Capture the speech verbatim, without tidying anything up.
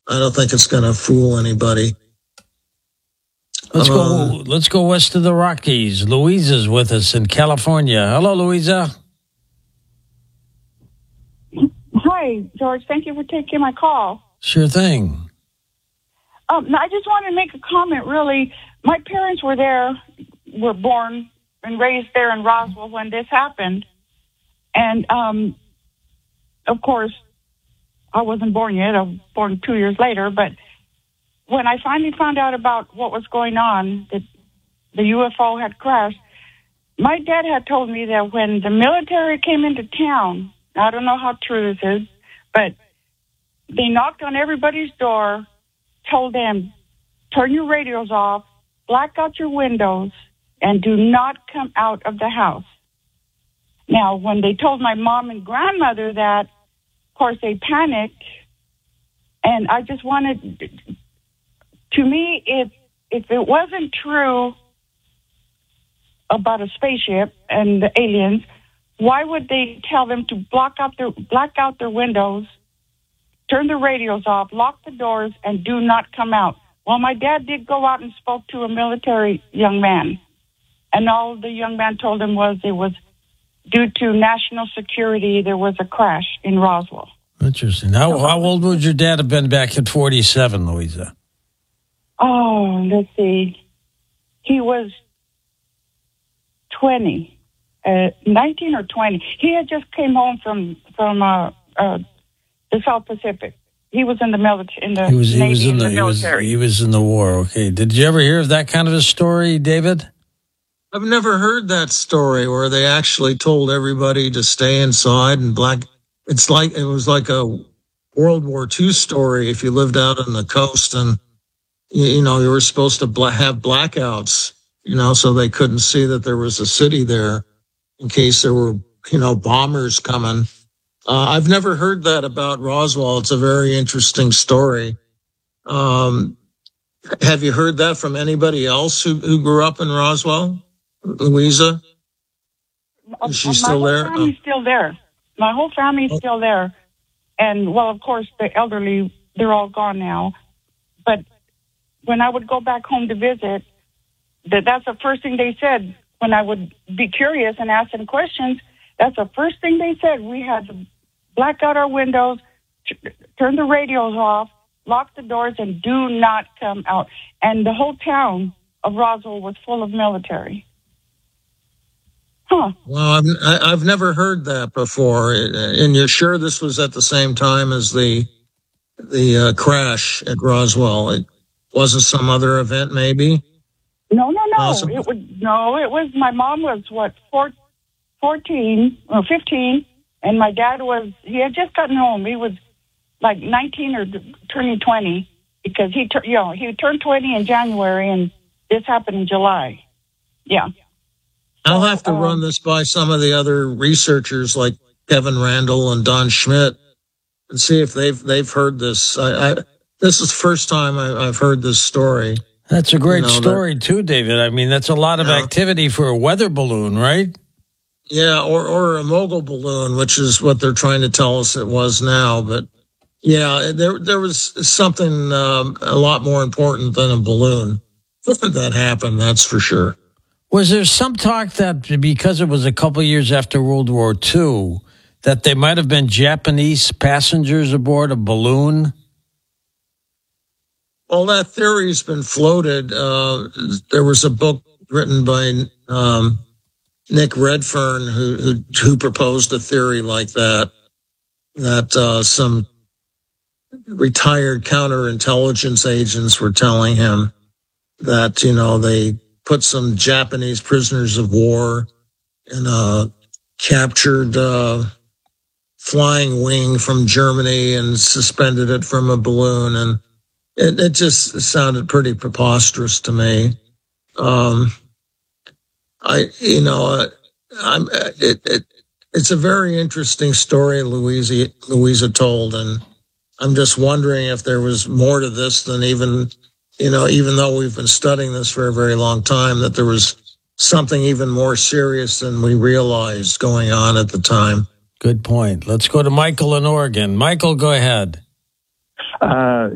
I don't think it's going to fool anybody. Let's um, go. Let's go west of the Rockies. Louisa's with us in California. Hello, Louisa. Hi, George. Thank you for taking my call. Sure thing. Um, I just wanted to make a comment, really. My parents were there, were born and raised there in Roswell when this happened. And, um, of course, I wasn't born yet. I was born two years later. But when I finally found out about what was going on, that the U F O had crashed, my dad had told me that when the military came into town, I don't know how true this is, but they knocked on everybody's door, told them, turn your radios off, black out your windows, and do not come out of the house. Now, when they told my mom and grandmother that, of course, they panicked. And I just wanted, to me, if if it wasn't true about a spaceship and the aliens, why would they tell them to block out their black out their windows, turn the radios off, lock the doors, and do not come out? Well, my dad did go out and spoke to a military young man, and all the young man told him was it was due to national security. There was a crash in Roswell. Interesting. How, how old would your dad have been back in forty-seven, Louisa? Oh, let's see. He was twenty, uh, nineteen or twenty. He had just came home from from uh, uh, the South Pacific. He was in the military, in the he was, he Navy, was in in the, the he was, military. he was in the war. Okay. Did you ever hear of that kind of a story, David? I've never heard that story where they actually told everybody to stay inside and black. It's like it was like a World War Two story. If you lived out on the coast and you, you know you were supposed to bla- have blackouts, you know, so they couldn't see that there was a city there in case there were you know bombers coming. Uh, I've never heard that about Roswell. It's a very interesting story. Um, have you heard that from anybody else who, who grew up in Roswell? Louisa? Is she My still whole there? family's Oh. still there. My whole family's Oh. still there. And, well, of course, the elderly, they're all gone now. But when I would go back home to visit, that that's the first thing they said. When I would be curious and ask them questions, that's the first thing they said. We had to black out our windows, t- turn the radios off, lock the doors, and do not come out. And the whole town of Roswell was full of military. Huh. Well, I've, I- I've never heard that before. And you're sure this was at the same time as the the uh, crash at Roswell? It wasn't some other event, maybe? No, no, no. Awesome. It was no. It was my mom was what four, fourteen or fifteen, and my dad was he had just gotten home. He was like nineteen or turning twenty because he tur- you know he turned twenty in January, and this happened in July. Yeah. I'll have to um, run this by some of the other researchers like Kevin Randall and Don Schmidt and see if they've they've heard this. I, I this is the first time I, I've heard this story. That's a great You know, story, too, David. I mean, that's a lot of Yeah. activity for a weather balloon, right? Yeah, or or a mogul balloon, which is what they're trying to tell us it was now. But yeah, there there was something um, a lot more important than a balloon that happened. That's for sure. Was there some talk that because it was a couple of years after World War Two, that there might have been Japanese passengers aboard a balloon? Well, that theory's been floated. Uh, there was a book written by um, Nick Redfern who, who who proposed a theory like that, that uh, some retired counterintelligence agents were telling him that, you know, they put some Japanese prisoners of war in a captured uh, flying wing from Germany and suspended it from a balloon. And it, it just sounded pretty preposterous to me. Um, I, you know, uh, I'm, it, it, it's a very interesting story Louisa, Louisa told. And I'm just wondering if there was more to this than even, you know, even though we've been studying this for a very long time, that there was something even more serious than we realized going on at the time. Good point. Let's go to Michael in Oregon. Michael, go ahead. Uh,